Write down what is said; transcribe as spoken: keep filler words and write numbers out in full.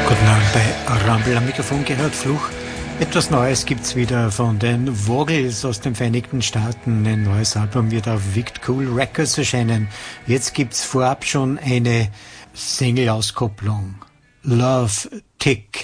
Guten Abend bei Rumble am Mikrofon, Gerhard Fluch. Etwas Neues gibt's wieder von den Vogels aus den Vereinigten Staaten. Ein neues Album wird auf Wicked Cool Records erscheinen. Jetzt gibt's vorab schon eine Single-Auskopplung. Love Tick.